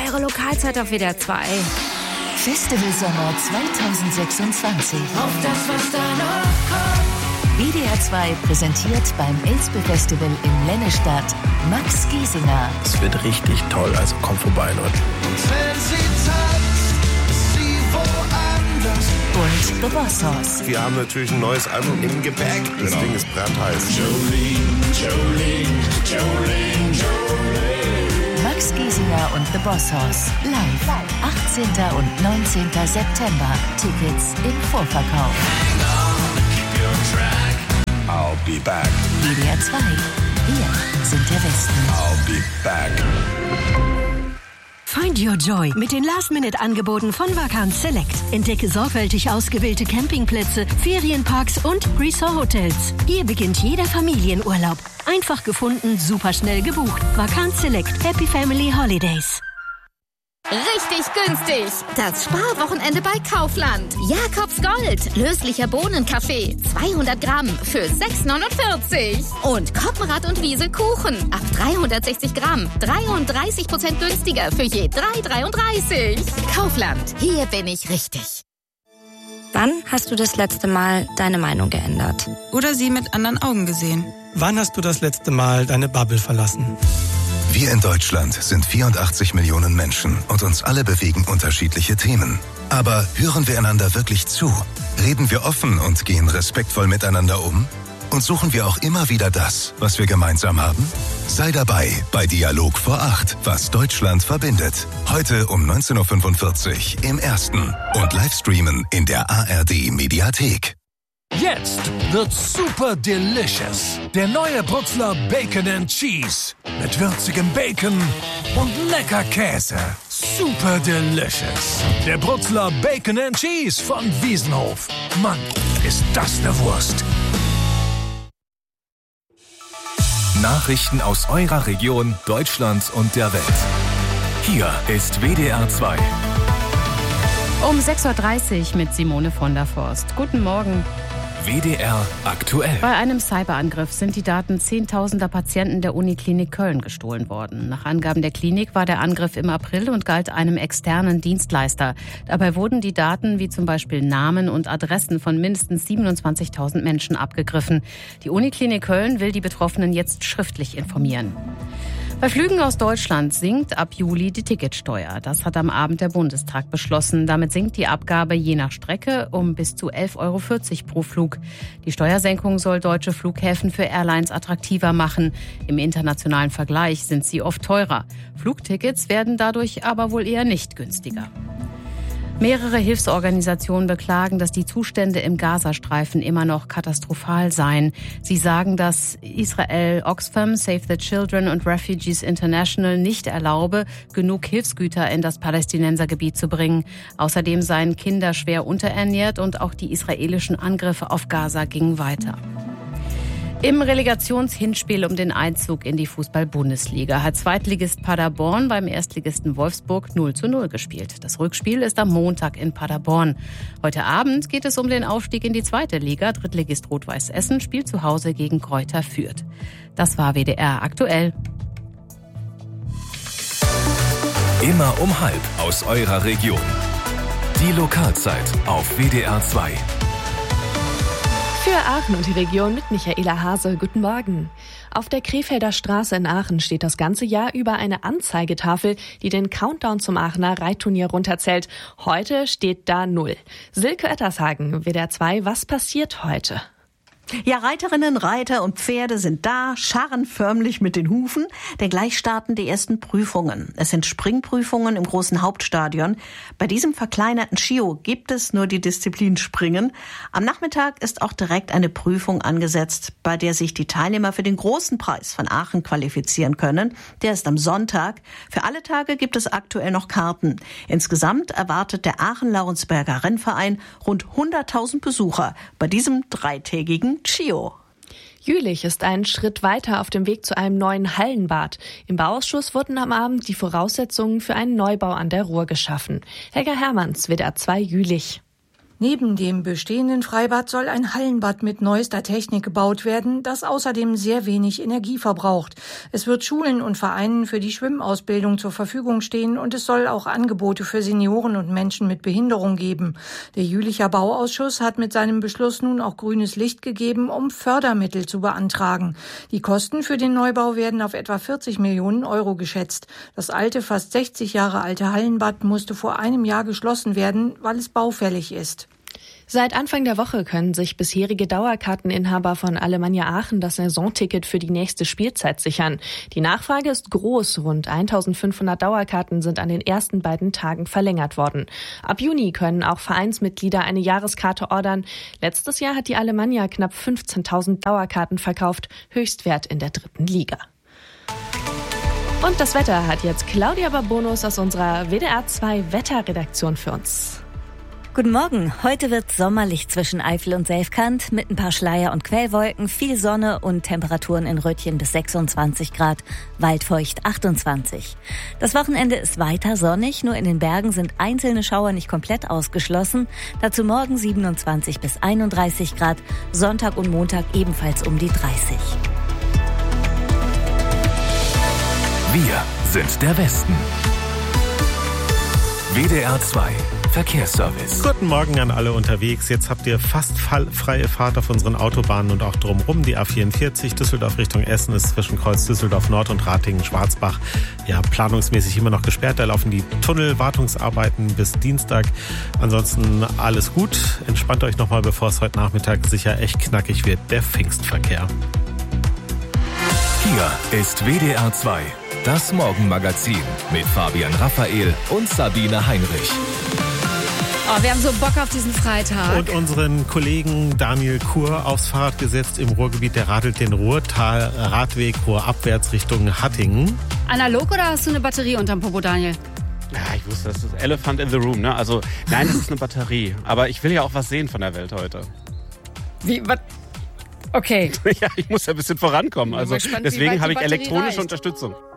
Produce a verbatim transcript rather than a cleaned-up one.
eure Lokalzeit auf W D R zwei. Festival Sommer zwanzig sechsundzwanzig. Auf das, was da noch kommt. W D R zwei präsentiert beim Elspe Festival in Lennestadt Max Giesinger. Es wird richtig toll, also kommt vorbei, Leute. Und wenn sie tanzt, ist sie woanders. Und The Boss Hoss. Wir haben natürlich ein neues Album im Gepäck. Das genau. Ding ist brandheiß. Jolene, Jolene, Jolene, Jolene. Max Giesinger und The Boss Hoss. Live. achtzehnten und neunzehnten September. Tickets im Vorverkauf. Hang on, keep your track. I'll be back. W D R zwei. Wir sind der Westen. I'll be back. Find your joy mit den Last-Minute-Angeboten von Vacanz Select. Entdecke sorgfältig ausgewählte Campingplätze, Ferienparks und Resort-Hotels. Hier beginnt jeder Familienurlaub. Einfach gefunden, superschnell gebucht. Vacanz Select. Happy Family Holidays. Richtig günstig. Das Sparwochenende bei Kaufland. Jakobs Gold. Löslicher Bohnenkaffee. zweihundert Gramm für sechs neunundvierzig. Und Koppenrad und Wiese Kuchen. Ab dreihundertsechzig Gramm. dreiunddreißig Prozent günstiger für je drei dreiunddreißig. Kaufland. Hier bin ich richtig. Wann hast du das letzte Mal deine Meinung geändert? Oder sie mit anderen Augen gesehen? Wann hast du das letzte Mal deine Bubble verlassen? Wir in Deutschland sind vierundachtzig Millionen Menschen und uns alle bewegen unterschiedliche Themen. Aber hören wir einander wirklich zu? Reden wir offen und gehen respektvoll miteinander um? Und suchen wir auch immer wieder das, was wir gemeinsam haben? Sei dabei bei Dialog vor acht, was Deutschland verbindet. Heute um neunzehn Uhr fünfundvierzig im Ersten und Livestreamen in der A R D-Mediathek. Jetzt wird's super delicious. Der neue Brutzler Bacon and Cheese. Mit würzigem Bacon und lecker Käse. Super delicious. Der Brutzler Bacon and Cheese von Wiesenhof. Mann, ist das eine Wurst. Nachrichten aus eurer Region, Deutschland und der Welt. Hier ist W D R zwei. Um sechs Uhr dreißig mit Simone von der Forst. Guten Morgen. W D R aktuell. Bei einem Cyberangriff sind die Daten zehntausender Patienten der Uniklinik Köln gestohlen worden. Nach Angaben der Klinik war der Angriff im April und galt einem externen Dienstleister. Dabei wurden die Daten wie zum Beispiel Namen und Adressen von mindestens siebenundzwanzigtausend Menschen abgegriffen. Die Uniklinik Köln will die Betroffenen jetzt schriftlich informieren. Bei Flügen aus Deutschland sinkt ab Juli die Ticketsteuer. Das hat am Abend der Bundestag beschlossen. Damit sinkt die Abgabe je nach Strecke um bis zu elf Euro vierzig pro Flug. Die Steuersenkung soll deutsche Flughäfen für Airlines attraktiver machen. Im internationalen Vergleich sind sie oft teurer. Flugtickets werden dadurch aber wohl eher nicht günstiger. Mehrere Hilfsorganisationen beklagen, dass die Zustände im Gazastreifen immer noch katastrophal seien. Sie sagen, dass Israel Oxfam, Save the Children und Refugees International nicht erlaube, genug Hilfsgüter in das Palästinensergebiet zu bringen. Außerdem seien Kinder schwer unterernährt und auch die israelischen Angriffe auf Gaza gingen weiter. Im Relegationshinspiel um den Einzug in die Fußball-Bundesliga hat Zweitligist Paderborn beim Erstligisten Wolfsburg null zu null gespielt. Das Rückspiel ist am Montag in Paderborn. Heute Abend geht es um den Aufstieg in die zweite Liga. Drittligist Rot-Weiß Essen spielt zu Hause gegen Greuther Fürth. Das war W D R aktuell. Immer um halb aus eurer Region. Die Lokalzeit auf W D R zwei. Für Aachen und die Region mit Michaela Hase. Guten Morgen. Auf der Krefelder Straße in Aachen steht das ganze Jahr über eine Anzeigetafel, die den Countdown zum Aachener Reitturnier runterzählt. Heute steht da null. Silke Ettershagen, W D R zwei, was passiert heute? Ja, Reiterinnen, Reiter und Pferde sind da, scharren förmlich mit den Hufen, denn gleich starten die ersten Prüfungen. Es sind Springprüfungen im großen Hauptstadion. Bei diesem verkleinerten Schio gibt es nur die Disziplin Springen. Am Nachmittag ist auch direkt eine Prüfung angesetzt, bei der sich die Teilnehmer für den großen Preis von Aachen qualifizieren können. Der ist am Sonntag. Für alle Tage gibt es aktuell noch Karten. Insgesamt erwartet der Aachen-Laurensberger Rennverein rund hunderttausend Besucher bei diesem dreitägigen Chio. Jülich ist einen Schritt weiter auf dem Weg zu einem neuen Hallenbad. Im Bauausschuss wurden am Abend die Voraussetzungen für einen Neubau an der Ruhr geschaffen. Helga Hermanns, W D R zwei Jülich. Neben dem bestehenden Freibad soll ein Hallenbad mit neuester Technik gebaut werden, das außerdem sehr wenig Energie verbraucht. Es wird Schulen und Vereinen für die Schwimmausbildung zur Verfügung stehen und es soll auch Angebote für Senioren und Menschen mit Behinderung geben. Der Jülicher Bauausschuss hat mit seinem Beschluss nun auch grünes Licht gegeben, um Fördermittel zu beantragen. Die Kosten für den Neubau werden auf etwa vierzig Millionen Euro geschätzt. Das alte, fast sechzig Jahre alte Hallenbad musste vor einem Jahr geschlossen werden, weil es baufällig ist. Seit Anfang der Woche können sich bisherige Dauerkarteninhaber von Alemannia Aachen das Saisonticket für die nächste Spielzeit sichern. Die Nachfrage ist groß. Rund eintausendfünfhundert Dauerkarten sind an den ersten beiden Tagen verlängert worden. Ab Juni können auch Vereinsmitglieder eine Jahreskarte ordern. Letztes Jahr hat die Alemannia knapp fünfzehntausend Dauerkarten verkauft, Höchstwert in der dritten Liga. Und das Wetter hat jetzt Claudia Babonus aus unserer W D R zwei Wetterredaktion für uns. Guten Morgen. Heute wird sommerlich zwischen Eifel und Selfkant mit ein paar Schleier- und Quellwolken, viel Sonne und Temperaturen in Röttchen bis sechsundzwanzig Grad, waldfeucht achtundzwanzig. Das Wochenende ist weiter sonnig, nur in den Bergen sind einzelne Schauer nicht komplett ausgeschlossen. Dazu morgen siebenundzwanzig bis einunddreißig Grad, Sonntag und Montag ebenfalls um die dreißig. Wir sind der Westen. W D R zwei Verkehrsservice. Guten Morgen an alle unterwegs. Jetzt habt ihr fast freie Fahrt auf unseren Autobahnen und auch drumherum. Die A vierundvierzig Düsseldorf Richtung Essen ist zwischen Kreuz Düsseldorf Nord und Ratingen-Schwarzbach ja planungsmäßig immer noch gesperrt. Da laufen die Tunnelwartungsarbeiten bis Dienstag. Ansonsten alles gut. Entspannt euch nochmal, bevor es heute Nachmittag sicher echt knackig wird. Der Pfingstverkehr. Hier ist W D R zwei. Das Morgenmagazin mit Fabian Raphael und Sabine Heinrich. Oh, wir haben so Bock auf diesen Freitag. Und unseren Kollegen Daniel Kur aufs Fahrrad gesetzt im Ruhrgebiet. Der radelt den Ruhrtal-Radweg ruhrabwärts Richtung Hattingen. Analog oder hast du eine Batterie unterm Popo, Daniel? Ja, ich wusste, das ist Elephant in the Room, ne? Also, nein, das ist eine Batterie. Aber ich will ja auch was sehen von der Welt heute. Wie, was? Okay. Ja, ich muss ja ein bisschen vorankommen. Also, gespannt, deswegen habe ich Batterie elektronische reicht. Unterstützung.